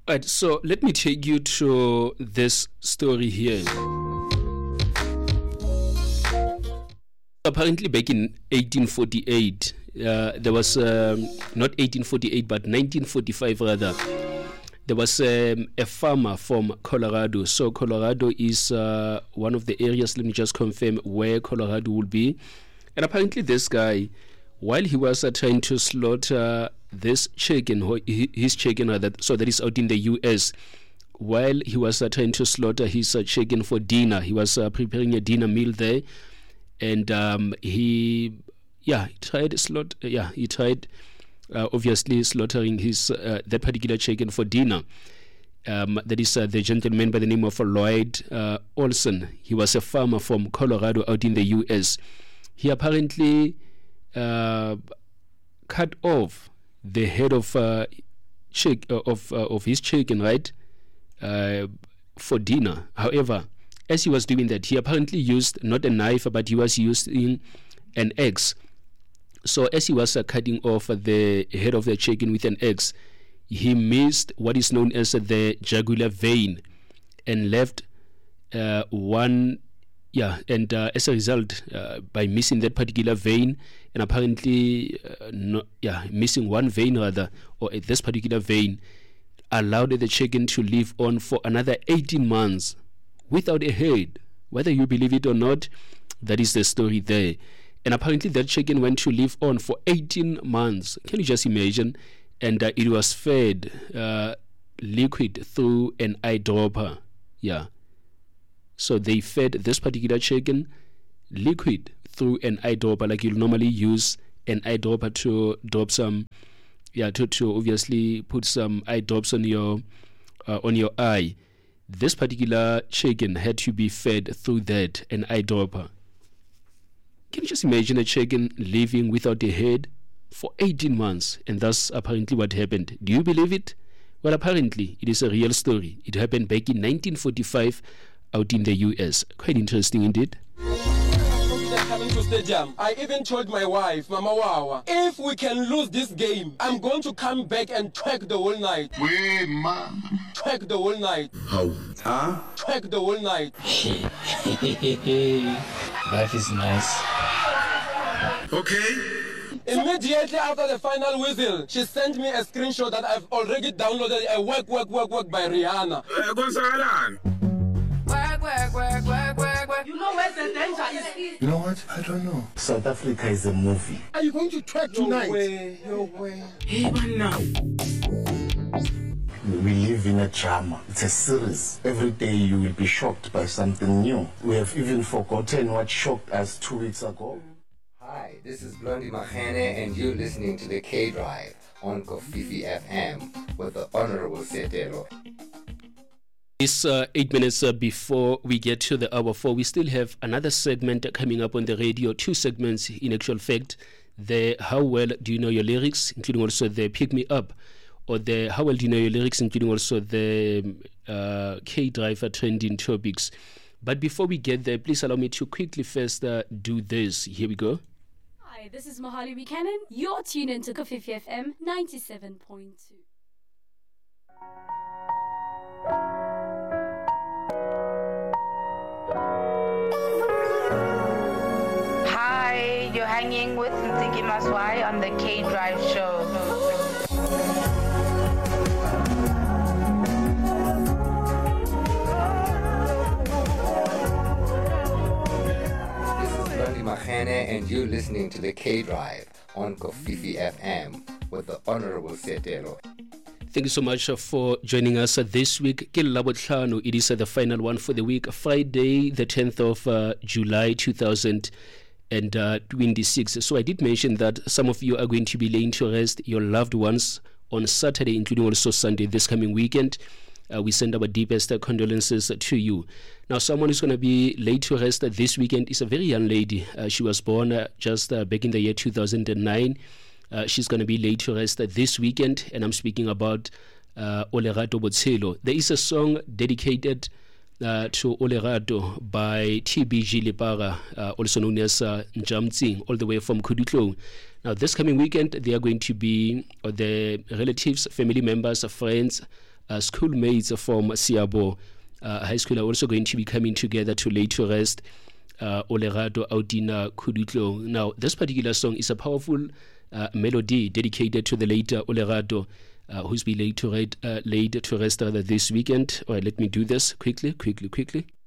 Right, so let me take you to this story here. Apparently, back in 1848, there was not 1848, but 1945 rather. There was a farmer from Colorado. So Colorado is one of the areas, let me just confirm, where Colorado will be. And apparently this guy, while he was trying to slaughter this chicken, his chicken rather, so that is out in the US, while he was trying to slaughter his chicken for dinner, he was preparing a dinner meal there, and he tried obviously slaughtering his that particular chicken for dinner. That is the gentleman by the name of Lloyd Olson. He was a farmer from Colorado out in the US. He apparently cut off the head of his chicken, right, for dinner. However, as he was doing that, he apparently used not a knife, but he was using an axe. So as he was cutting off the head of the chicken with an axe, he missed what is known as the jugular vein and left one. And as a result, by missing that particular vein, and apparently missing one vein rather, or this particular vein, allowed the chicken to live on for another 18 months without a head. Whether you believe it or not, that is the story there. And apparently that chicken went to live on for 18 months. Can you just imagine? And it was fed liquid through an eyedropper. Yeah. So they fed this particular chicken liquid through an eyedropper, like you'll normally use an eyedropper to drop some, to obviously put some eye drops on your eye. This particular chicken had to be fed through that, an eyedropper. Can you just imagine a chicken living without a head for 18 months? And that's apparently what happened. Do you believe it? Well, apparently it is a real story. It happened back in 1945 out in the US. Quite interesting indeed. I even told my wife, Mama Wawa, if we can lose this game, I'm going to come back and twerk the whole night. Wait, ma. Twerk the whole night. How? Huh? Twerk the whole night. Life is nice. Okay. Immediately after the final whistle, she sent me a screenshot that I've already downloaded a Work by Rihanna. Work. You know where the danger is? You know what? I don't know. South Africa is a movie. Are you going to twerk tonight? No way. Hey, man, now. We live in a drama. It's a series. Every day you will be shocked by something new. We have even forgotten what shocked us 2 weeks ago. Hi, this is Blondie Mahane, and you're listening to the K Drive on Kofifi FM with the Honorable Setelo. It's 8 minutes before we get to the hour 4. We still have another segment coming up on the radio. 2 segments in actual fact. The How Well Do You Know Your Lyrics, including also the Pick Me Up, or the How Well Do You Know Your Lyrics, including also the K-Drive Trending Topics. But before we get there, please allow me to quickly first do this. Here we go. Hi, this is Mohali Buchanan. You're tuned into Kofifi FM 97.2. Hi, you're hanging with Ntiki Maswai on the K-Drive show. This is Blondie Mahane, and you're listening to the K Drive on Kofifi FM with the Honorable Setelo. Thank you so much for joining us this week. It is the final one for the week, Friday, the 10th of July, 2026. So I did mention that some of you are going to be laying to rest your loved ones on Saturday, including also Sunday, this coming weekend. We send our deepest condolences to you. Now, someone who's going to be laid to rest this weekend is a very young lady. She was born just back in the year 2009. She's going to be laid to rest this weekend, and I'm speaking about Olerato Botshelo. There is a song dedicated to Olerato by TBG Lepara, also known as Njamtsing, all the way from Kudutlong. Now, this coming weekend, they are going to be, or the relatives, family members, friends, schoolmates from Siabo High School are also going to be coming together to lay to rest Olerato Audina Khudutlo. Now, this particular song is a powerful melody dedicated to the late Olerato, who's been laid to rest this weekend. All right, let me do this quickly.